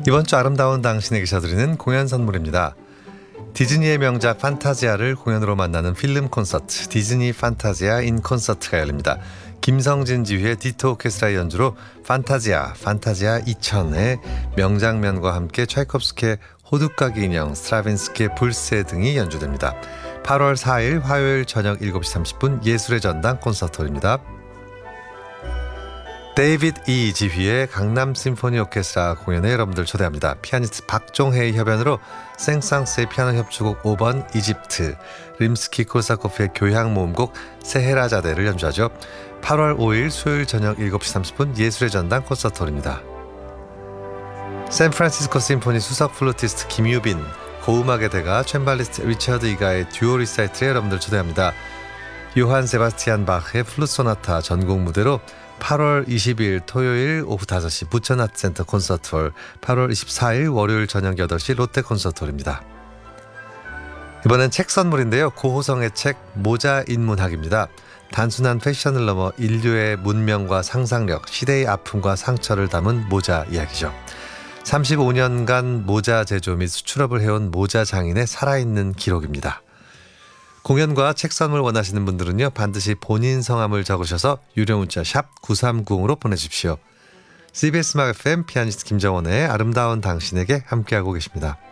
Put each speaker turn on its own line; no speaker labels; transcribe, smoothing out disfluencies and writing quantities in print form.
이번 주 아름다운 당신에게 드리는 공연 선물입니다. 디즈니의 명작 판타지아를 공연으로 만나는 필름 콘서트 디즈니 판타지아 인 콘서트가 열립니다. 김성진 지휘의 디토 오케스트라의 연주로 판타지아 2000의 명장면과 함께 차이콥스키의 호두까기 인형, 스트라빈스키의 불새 등이 연주됩니다. 8월 4일 화요일 저녁 7시 30분 예술의 전당 콘서트홀입니다. 데이빗 이 지휘의 강남 심포니 오케스트라 공연에 여러분들 초대합니다. 피아니스트 박종혜의 협연으로 생상스의 피아노 협주곡 5번 이집트, 림스키 코르사코프의 교향 모음곡 세헤라자데를 연주하죠. 8월 5일 수요일 저녁 7시 30분 예술의 전당 콘서트홀입니다. 샌프란시스코 심포니 수석 플루티스트 김유빈, 고음악의 대가 챈발리스트 리처드 이가의 듀오 리사이틀에 여러분들 초대합니다. 요한 세바스티안 바흐의 플루트 소나타 전곡 무대로 8월 20일 토요일 오후 5시 부천 아트센터 콘서트홀, 8월 24일 월요일 저녁 8시 롯데 콘서트홀입니다. 이번엔 책 선물인데요. 고호성의 책 모자 인문학입니다. 단순한 패션을 넘어 인류의 문명과 상상력, 시대의 아픔과 상처를 담은 모자 이야기죠. 35년간 모자 제조 및 수출업을 해온 모자 장인의 살아있는 기록입니다. 공연과 책 선물 원하시는 분들은요, 반드시 본인 성함을 적으셔서 유료 문자 샵 9390으로 보내주십시오. CBS 음악 FM 피아니스트 김정원의 아름다운 당신에게 함께하고 계십니다.